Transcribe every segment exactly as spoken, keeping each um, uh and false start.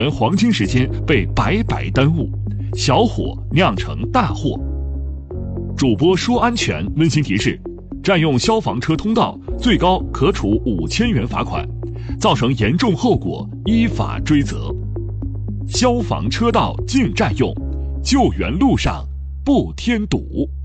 黄金时间被白白耽误，小火酿成大祸。主播说安全，温馨提示：占用消防车通道，最高可处五千元罚款，造成严重后果依法追责。消防车道禁占用，救援路上不添堵。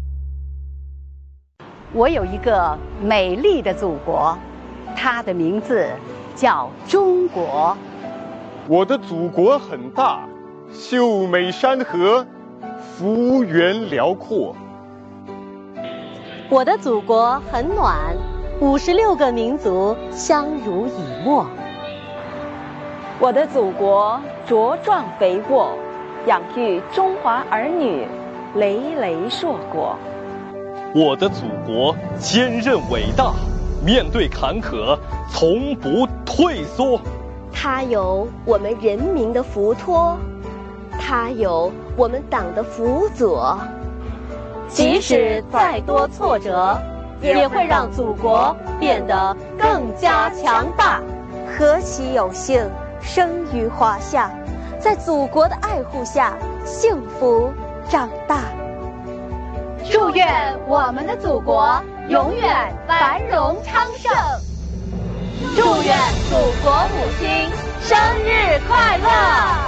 我有一个美丽的祖国，它的名字叫中国。 我的祖国很大，秀美山河，幅员辽阔。 我的祖国很暖，五十六个民族相濡以沫。 我的祖国茁壮肥沃，养育中华儿女，累累硕果。 我的祖国坚韧伟大，面对坎坷从不退缩。 它有我们人民的福托，它有我们党的辅佐。 即使再多挫折，也会让祖国变得更加强大。 何其有幸生于华夏，在祖国的爱护下幸福长大。 祝愿我们的祖国永远繁荣昌盛。 祝愿祖国母亲生日快乐！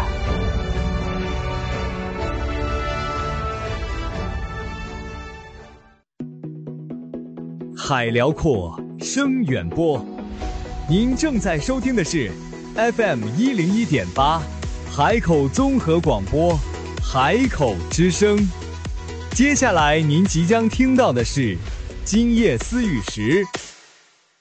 海辽阔，声远播。您正在收听的是 F M 一零一点八，海口综合广播，海口之声。接下来您即将听到的是《今夜思雨时》。